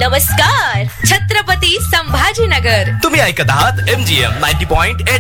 नमस्कार. छत्रपती संभाजीनगर. तुम्ही ऐकत आहात MGM 90.8